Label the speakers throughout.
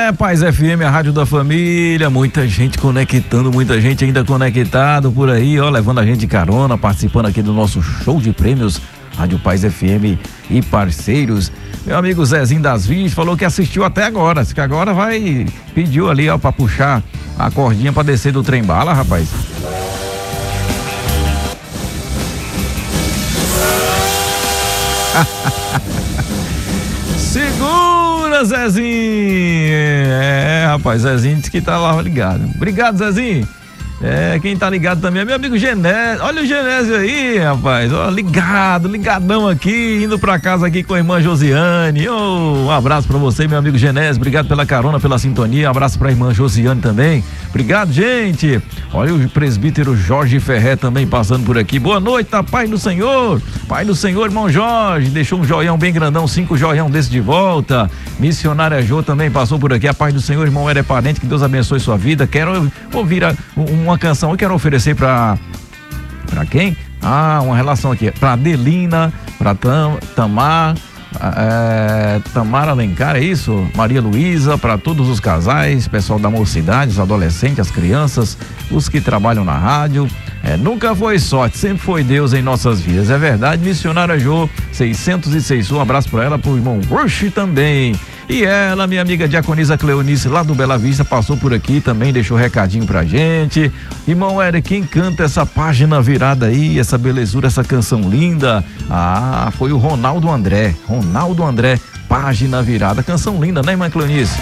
Speaker 1: Paz FM, a rádio da família, muita gente conectando, muita gente ainda conectado por aí, ó, levando a gente de carona, participando aqui do nosso show de prêmios, Rádio Paz FM e parceiros. Meu amigo Zezinho das Vinhas falou que assistiu até agora, que agora pediu ali, ó, pra puxar a cordinha pra descer do trem bala, rapaz. Segura, Zezinho! Rapaz, Zezinho disse que tá lá ligado. Obrigado, Zezinho. Quem tá ligado também é meu amigo Genésio. Olha o Genésio aí, rapaz. Ó, ligadão aqui, indo pra casa aqui com a irmã Josiane. Um abraço pra você, meu amigo Genésio. Obrigado pela carona, pela sintonia. Um abraço pra irmã Josiane também. Obrigado, gente. Olha o presbítero Jorge Ferré também passando por aqui. Boa noite, tá? Pai do Senhor. Pai do Senhor, irmão Jorge. Deixou um joião bem grandão, 5 joião desse de volta. Missionária Jô também passou por aqui. A paz do Senhor, irmão Era Parente. Que Deus abençoe sua vida. Quero ouvir uma canção eu quero oferecer pra quem? Uma relação aqui, pra Adelina, pra Tamar, Tamara Alencar, é isso? Maria Luísa, pra todos os casais, pessoal da mocidade, os adolescentes, as crianças, os que trabalham na rádio. Nunca foi sorte, sempre foi Deus em nossas vidas, é verdade. Missionária Jô, 606, um abraço pra ela, pro irmão Rush também. E ela, minha amiga Diaconisa Cleonice, lá do Bela Vista, passou por aqui também, deixou um recadinho pra gente. Irmão Eric, quem canta essa página virada aí, essa belezura, essa canção linda? Foi o Ronaldo André, página virada, canção linda, né, irmã Cleonice?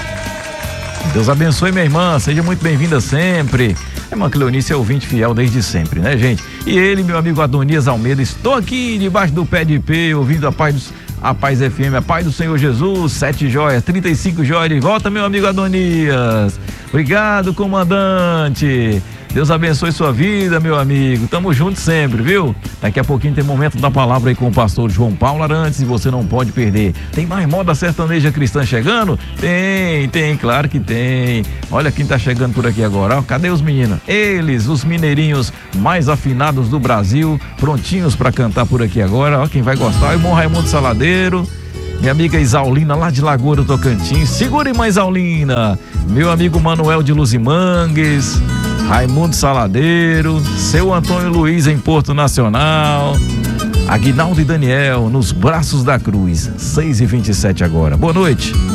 Speaker 1: Deus abençoe, minha irmã, seja muito bem-vinda sempre. A irmã Cleonice é ouvinte fiel desde sempre, né, gente? E ele, meu amigo Adonias Almeida, estou aqui debaixo do pé de ipê, ouvindo a Paz FM, a Paz do Senhor Jesus, 7 joias, 35 joias de volta, meu amigo Adonias. Obrigado, comandante. Deus abençoe sua vida, meu amigo. Tamo junto sempre, viu? Daqui a pouquinho tem momento da palavra aí com o pastor João Paulo Arantes e você não pode perder. Tem mais moda sertaneja cristã chegando? Tem, claro que tem. Olha quem tá chegando por aqui agora, ó. Cadê os meninos? Eles, os mineirinhos mais afinados do Brasil, prontinhos pra cantar por aqui agora, ó. Quem vai gostar é o irmão Raimundo Saladeiro. Minha amiga Isaulina, lá de Lagoa do Tocantins. Segura, irmã Isaulina. Meu amigo Manuel de Luzimangues. Raimundo Saladeiro. Seu Antônio Luiz em Porto Nacional. Aguinaldo e Daniel, nos braços da cruz. 6h27 agora. Boa noite.